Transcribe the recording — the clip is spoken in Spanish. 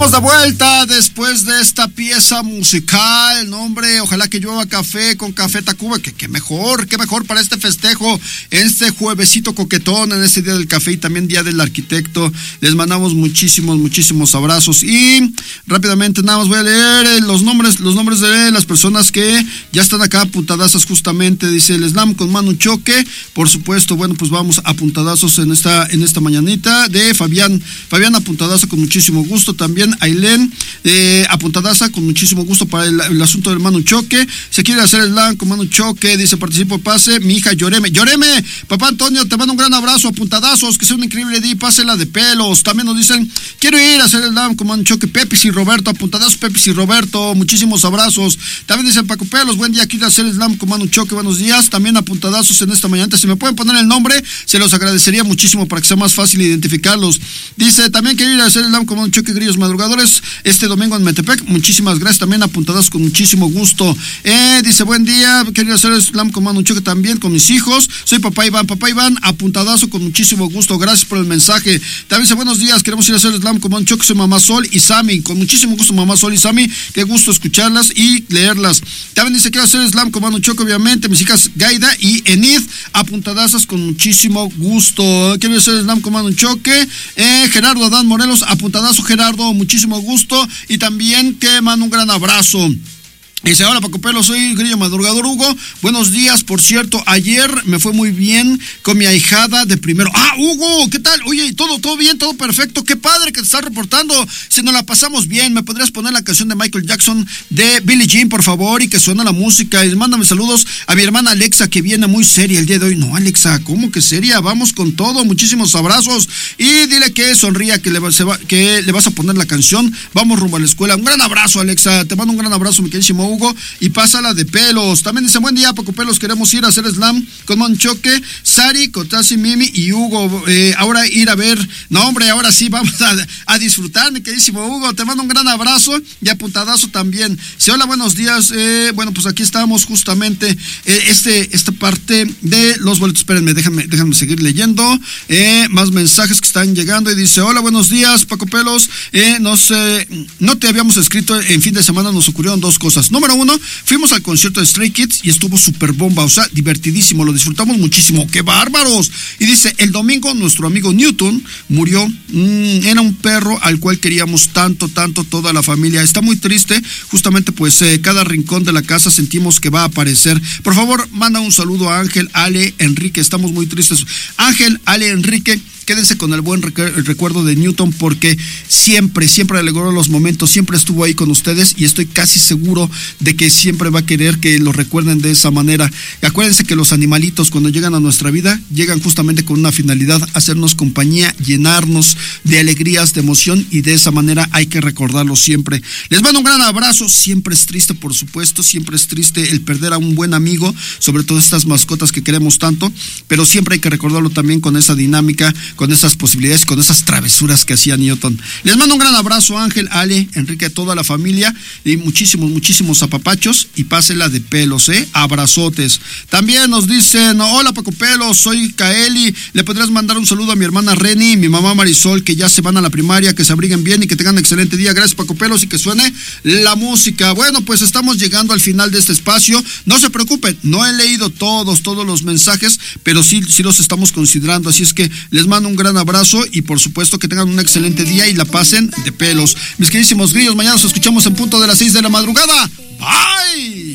Estamos de vuelta después de esta pieza musical. No, hombre, ojalá que llueva café con Café Tacuba. Qué mejor para este festejo, este juevesito coquetón, en este día del café y también día del arquitecto. Les mandamos muchísimos abrazos. Y rápidamente nada más voy a leer los nombres de las personas que ya están acá apuntadazas justamente. Dice el Slam con Manu Choque. Por supuesto, bueno, pues vamos a apuntadazos en esta mañanita. De Fabián apuntadazo con muchísimo gusto. También Ailén apuntadaza con muchísimo gusto para el asunto del Manu Choque. Se quiere hacer el Slam con Manu Choque. Dice participo pase. Mi hija Lloreme, papá Antonio, te mando un gran abrazo, apuntadazos, que sea un increíble día, pásela de pelos. También nos dicen, quiero ir a hacer el Slam con Manu Choque. Pepis y Roberto, apuntadazos Pepis y Roberto, muchísimos abrazos. También dicen Paco Pelos, buen día, quiero hacer el Slam con Manu Choque, buenos días. También apuntadazos en esta mañana. Si me pueden poner el nombre, se los agradecería muchísimo para que sea más fácil identificarlos. Dice, también quiero ir a hacer el Slam con Manu Choque, grillos madrugadores, este domingo en Metepec. Muchísimas gracias, también apuntadazos con muchísimo gusto. Dice, buen día, quiero hacer el Slam con Manu Choque también con mis hijos. Soy papá Iván, apuntadazo con muchísimo gusto, gracias por el mensaje. También dice, buenos días, queremos ir a hacer el Slam con Manu Choque, soy mamá Sol y Sammy, con muchísimo gusto mamá Sol y Sammy, qué gusto escucharlas y leerlas. También dice, quiero hacer el Slam con Manu Choque, obviamente, mis hijas Gaida y Enid, apuntadazas con muchísimo gusto. Quiero hacer el Slam con Manu Choque. Gerardo Adán Morelos, apuntadazo Gerardo, muchísimo gusto y también que mando un gran abrazo. Dice, hola Paco Pelo, soy grillo madrugador Hugo, buenos días, por cierto, ayer me fue muy bien con mi ahijada de primero. Hugo, ¿qué tal? Oye, todo bien, todo perfecto, qué padre que te estás reportando, si nos la pasamos bien, ¿me podrías poner la canción de Michael Jackson de Billie Jean, por favor, y que suene la música? Y mándame saludos a mi hermana Alexa, que viene muy seria el día de hoy. No, Alexa, ¿cómo que seria? Vamos con todo, muchísimos abrazos, y dile que sonría, que le vas a poner la canción, vamos rumbo a la escuela. Un gran abrazo, Alexa, te mando un gran abrazo, mi queridísimo Hugo, y pásala de pelos. También dice, buen día Paco Pelos, queremos ir a hacer Slam con Manu Choque, Sari, Kotasi, Mimi y Hugo. Ahora ir a ver, no hombre, ahora sí vamos a disfrutar, mi queridísimo Hugo, te mando un gran abrazo y apuntadazo también. Sí, hola, buenos días. Bueno, pues aquí estamos justamente esta parte de los boletos. Espérenme, déjenme seguir leyendo más mensajes que están llegando. Y dice, hola, buenos días Paco Pelos, no te habíamos escrito, en fin de semana nos ocurrieron dos cosas. Número uno, fuimos al concierto de Stray Kids y estuvo súper bomba, o sea, divertidísimo, lo disfrutamos muchísimo, ¡qué bárbaros! Y dice, el domingo nuestro amigo Newton murió, era un perro al cual queríamos tanto, toda la familia, está muy triste, justamente pues cada rincón de la casa sentimos que va a aparecer. Por favor, manda un saludo a Ángel, Ale, Enrique, estamos muy tristes. Ángel, Ale, Enrique, quédense con el buen recuerdo de Newton, porque siempre alegró los momentos, siempre estuvo ahí con ustedes y estoy casi seguro de que siempre va a querer que lo recuerden de esa manera. Y acuérdense que los animalitos cuando llegan a nuestra vida, llegan justamente con una finalidad, hacernos compañía, llenarnos de alegrías, de emoción, y de esa manera hay que recordarlos siempre. Les mando un gran abrazo, siempre es triste, por supuesto, siempre es triste el perder a un buen amigo, sobre todo estas mascotas que queremos tanto, pero siempre hay que recordarlo también con esa dinámica, con esas posibilidades, con esas travesuras que hacía Newton. Les mando un gran abrazo, Ángel, Ale, Enrique, a toda la familia, y muchísimos apapachos, y pásela de pelos, abrazotes. También nos dicen, hola Paco Pelos, soy Kaeli, le podrías mandar un saludo a mi hermana Reni, mi mamá Marisol, que ya se van a la primaria, que se abriguen bien y que tengan un excelente día. Gracias Paco Pelos, y que suene la música. Bueno, pues estamos llegando al final de este espacio, no se preocupen, no he leído todos los mensajes, pero sí los estamos considerando, así es que les mando un gran abrazo y por supuesto que tengan un excelente día y la pasen de pelos. Mis queridísimos grillos, mañana nos escuchamos en punto de las 6 de la madrugada. Bye.